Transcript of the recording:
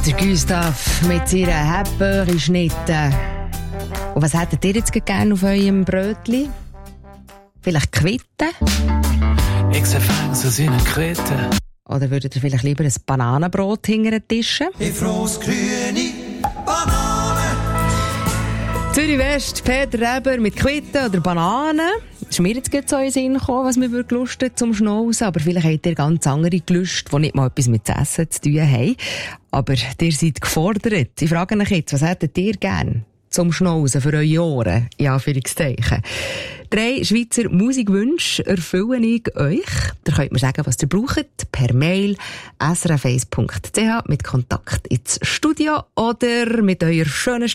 Der Gustav mit seiner Hepböri-Schnitte. Und was hättet ihr jetzt gerne auf eurem Brötli? Vielleicht Quitten? Ich sehe Fängs aus seinen Quitten. Oder würdet ihr vielleicht lieber ein Bananenbrot hinter den Tischen? Ich froh's grüne Banane. Zürich West, Peter Reber mit Quitten oder Bananen. Es ist mir jetzt gerade so in den Sinn gekommen, was mir Lust hat zum Schnauzen. Aber vielleicht habt ihr ganz andere Gelüste, die nicht mal etwas mit Essen zu tun haben. Aber ihr seid gefordert. Ich frage euch jetzt, was hättet ihr gern zum Schnauzen für eure Ohren? In Anführungszeichen. 3 Schweizer Musikwünsche erfülle ich euch. Ihr könnt mir sagen, was ihr braucht, per Mail srf1.ch mit Kontakt ins Studio oder mit eurer schönen